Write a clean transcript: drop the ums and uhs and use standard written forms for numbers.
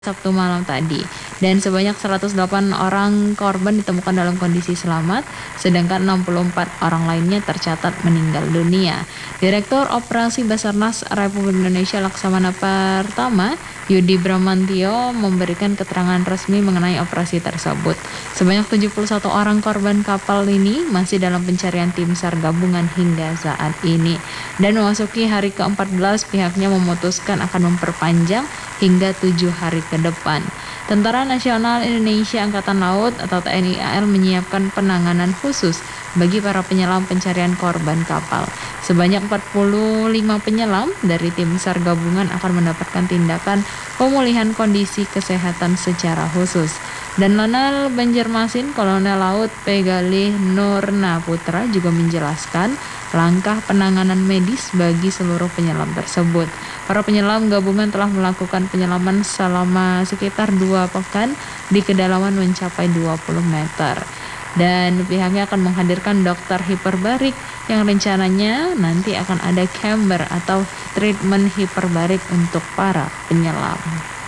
Sabtu malam tadi, dan sebanyak 108 orang korban ditemukan dalam kondisi selamat, sedangkan 64 orang lainnya tercatat meninggal dunia. Direktur Operasi Basarnas Republik Indonesia Laksamana Pertama, Yudi Bramantio, memberikan keterangan resmi mengenai operasi tersebut. Sebanyak 71 orang korban kapal ini masih dalam pencarian tim SAR gabungan hingga saat ini. Dan memasuki hari ke-14, pihaknya memutuskan akan memperpanjang hingga 7 hari ke depan. Tentara Nasional Indonesia Angkatan Laut atau TNI AL menyiapkan penanganan khusus bagi para penyelam pencarian korban kapal. Sebanyak 45 penyelam dari tim SAR gabungan akan mendapatkan tindakan pemulihan kondisi kesehatan secara khusus. Dan Lanal Banjarmasin Kolonel Laut Pegalih Nurna Putra juga menjelaskan langkah penanganan medis bagi seluruh penyelam tersebut. Para penyelam gabungan telah melakukan penyelaman selama sekitar 2 pekan di kedalaman mencapai 20 meter. Dan pihaknya akan menghadirkan dokter hiperbarik yang rencananya nanti akan ada chamber atau treatment hiperbarik untuk para penyelam.